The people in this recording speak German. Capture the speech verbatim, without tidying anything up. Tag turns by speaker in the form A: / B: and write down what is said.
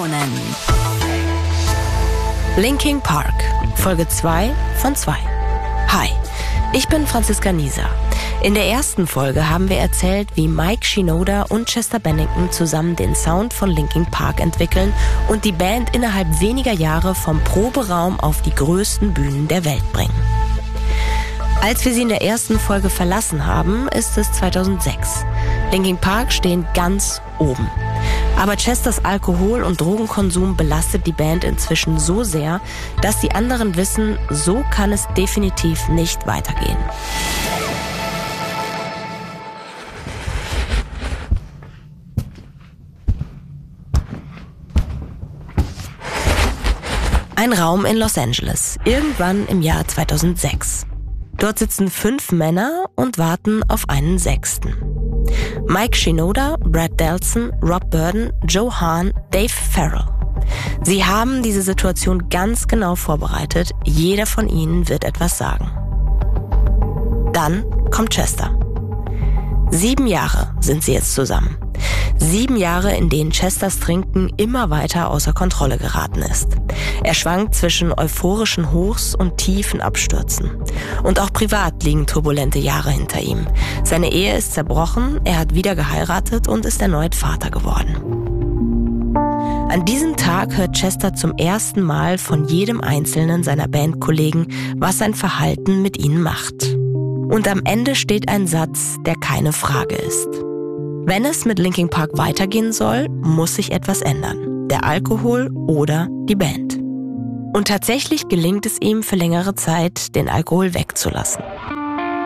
A: Emotionen.
B: Linkin Park, Folge zwei von zwei. Hi, ich bin Franziska Nieser. In der ersten Folge haben wir erzählt, wie Mike Shinoda und Chester Bennington zusammen den Sound von Linkin Park entwickeln und die Band innerhalb weniger Jahre vom Proberaum auf die größten Bühnen der Welt bringen. Als wir sie in der ersten Folge verlassen haben, ist es zweitausendsechs. Linkin Park stehen ganz oben. Aber Chesters Alkohol- und Drogenkonsum belastet die Band inzwischen so sehr, dass die anderen wissen, so kann es definitiv nicht weitergehen. Ein Raum in Los Angeles, irgendwann im Jahr zweitausendsechs. Dort sitzen fünf Männer und warten auf einen sechsten. Mike Shinoda, Brad Delson, Rob Burden, Joe Hahn, Dave Farrell. Sie haben diese Situation ganz genau vorbereitet. Jeder von ihnen wird etwas sagen. Dann kommt Chester. Sieben Jahre sind sie jetzt zusammen. Sieben Jahre, in denen Chesters Trinken immer weiter außer Kontrolle geraten ist. Er schwankt zwischen euphorischen Hochs und tiefen Abstürzen. Und auch privat liegen turbulente Jahre hinter ihm. Seine Ehe ist zerbrochen, er hat wieder geheiratet und ist erneut Vater geworden. An diesem Tag hört Chester zum ersten Mal von jedem einzelnen seiner Bandkollegen, was sein Verhalten mit ihnen macht. Und am Ende steht ein Satz, der keine Frage ist. Wenn es mit Linkin Park weitergehen soll, muss sich etwas ändern. Der Alkohol oder die Band. Und tatsächlich gelingt es ihm für längere Zeit, den Alkohol wegzulassen.